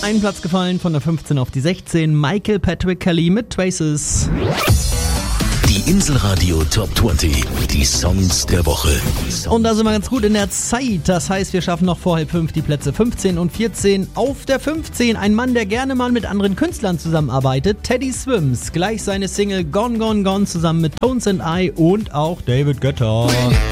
Einen Platz gefallen von der 15 auf die 16. Michael Patrick Kelly mit Traces. Die Inselradio Top 20, die Songs der Woche. Und da sind wir ganz gut in der Zeit. Das heißt, wir schaffen noch vor 4:30 die Plätze 15 und 14. Auf der 15 ein Mann, der gerne mal mit anderen Künstlern zusammenarbeitet. Teddy Swims. Gleich seine Single Gone, Gone, Gone zusammen mit Tones and I und auch David Guetta.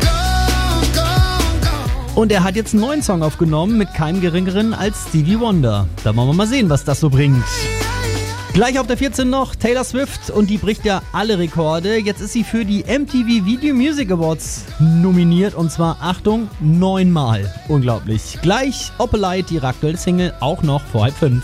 Und er hat jetzt einen neuen Song aufgenommen mit keinem geringeren als Stevie Wonder. Da wollen wir mal sehen, was das so bringt. Gleich auf der 14 noch Taylor Swift und die bricht ja alle Rekorde. Jetzt ist sie für die MTV Video Music Awards nominiert und zwar, Achtung, 9-mal. Unglaublich. Gleich Opalite, ihre aktuelle Single, auch noch vor 4:30.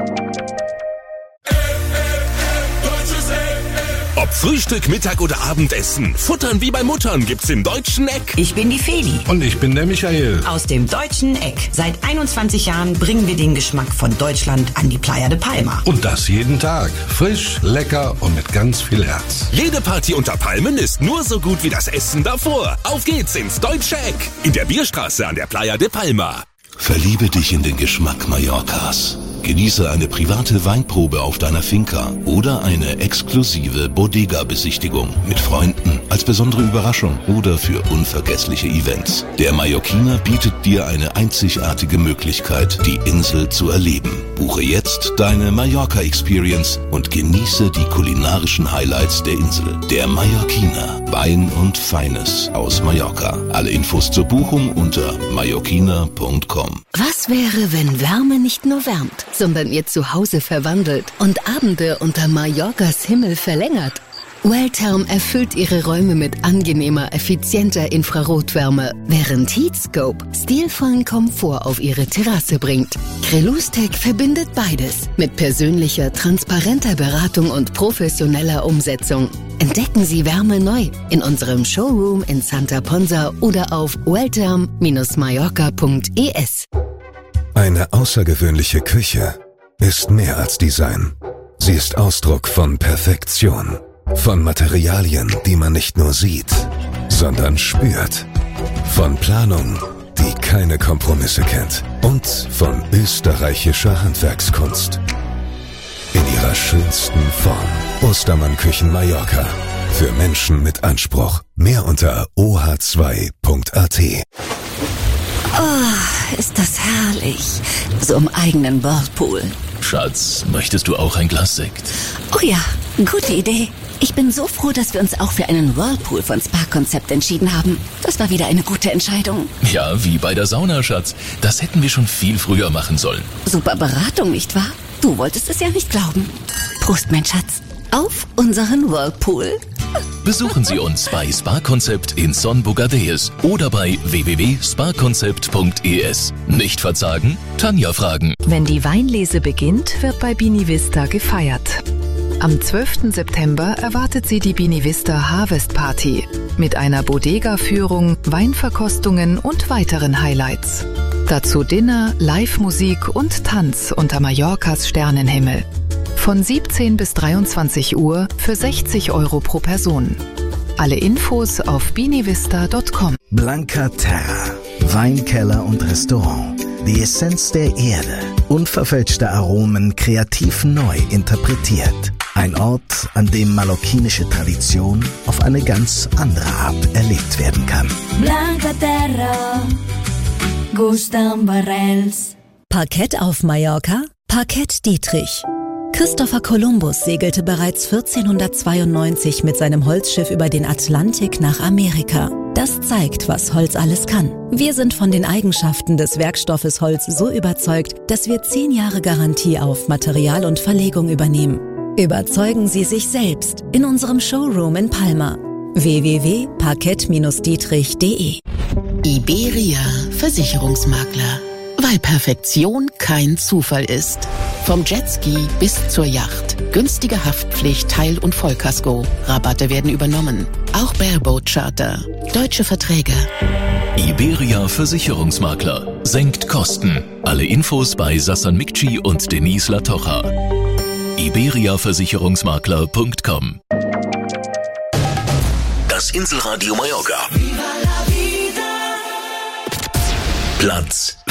Ob Frühstück, Mittag oder Abendessen, Futtern wie bei Muttern gibt's im Deutschen Eck. Ich bin die Feli. Und ich bin der Michael. Aus dem Deutschen Eck. Seit 21 Jahren bringen wir den Geschmack von Deutschland an die Playa de Palma. Und das jeden Tag. Frisch, lecker und mit ganz viel Herz. Jede Party unter Palmen ist nur so gut wie das Essen davor. Auf geht's ins Deutsche Eck. In der Bierstraße an der Playa de Palma. Verliebe dich in den Geschmack Mallorcas. Genieße eine private Weinprobe auf deiner Finca oder eine exklusive Bodega-Besichtigung mit Freunden als besondere Überraschung oder für unvergessliche Events. Der Mallorquiner bietet dir eine einzigartige Möglichkeit, die Insel zu erleben. Buche jetzt deine Mallorca-Experience und genieße die kulinarischen Highlights der Insel. Der Mallorquiner, Wein und Feines aus Mallorca. Alle Infos zur Buchung unter mallorquiner.com. Was wäre, wenn Wärme nicht nur wärmt, sondern ihr Zuhause verwandelt und Abende unter Mallorcas Himmel verlängert? Welltherm erfüllt ihre Räume mit angenehmer, effizienter Infrarotwärme, während Heatscope stilvollen Komfort auf ihre Terrasse bringt. Crelustek verbindet beides mit persönlicher, transparenter Beratung und professioneller Umsetzung. Entdecken Sie Wärme neu in unserem Showroom in Santa Ponsa oder auf welltherm-mallorca.es. Eine außergewöhnliche Küche ist mehr als Design. Sie ist Ausdruck von Perfektion. Von Materialien, die man nicht nur sieht, sondern spürt. Von Planung, die keine Kompromisse kennt. Und von österreichischer Handwerkskunst. In ihrer schönsten Form. Ostermann Küchen Mallorca. Für Menschen mit Anspruch. Mehr unter oh2.at. Oh, ist das herrlich. So im eigenen Whirlpool. Schatz, möchtest du auch ein Glas Sekt? Oh ja, gute Idee. Ich bin so froh, dass wir uns auch für einen Whirlpool von Spa-Konzept entschieden haben. Das war wieder eine gute Entscheidung. Ja, wie bei der Sauna, Schatz. Das hätten wir schon viel früher machen sollen. Super Beratung, nicht wahr? Du wolltest es ja nicht glauben. Prost, mein Schatz. Auf unseren Whirlpool. Besuchen Sie uns bei Spa-Konzept in Son Bogadeus oder bei www.spakonzept.es. Nicht verzagen, Tanja fragen. Wenn die Weinlese beginnt, wird bei Bini Vista gefeiert. Am 12. September erwartet Sie die Bini Vista Harvest Party mit einer Bodega-Führung, Weinverkostungen und weiteren Highlights. Dazu Dinner, Live-Musik und Tanz unter Mallorcas Sternenhimmel. Von 17 bis 23 Uhr für 60 € pro Person. Alle Infos auf binivista.com. Blanca Terra. Weinkeller und Restaurant. Die Essenz der Erde. Unverfälschte Aromen kreativ neu interpretiert. Ein Ort, an dem mallorquinische Tradition auf eine ganz andere Art erlebt werden kann. Blanca Terra. Gustan Barrels. Parkett auf Mallorca? Parkett Dietrich. Christopher Columbus segelte bereits 1492 mit seinem Holzschiff über den Atlantik nach Amerika. Das zeigt, was Holz alles kann. Wir sind von den Eigenschaften des Werkstoffes Holz so überzeugt, dass wir 10 Jahre Garantie auf Material und Verlegung übernehmen. Überzeugen Sie sich selbst in unserem Showroom in Palma. www.parkett-dietrich.de. Iberia Versicherungsmakler. Weil Perfektion kein Zufall ist. Vom Jetski bis zur Yacht. Günstige Haftpflicht, Teil- und Vollkasko. Rabatte werden übernommen. Auch Bareboat Charter. Deutsche Verträge. Iberia Versicherungsmakler. Senkt Kosten. Alle Infos bei Sassan Mikci und Denise Latocha. iberiaversicherungsmakler.com. Das Inselradio Mallorca. Platz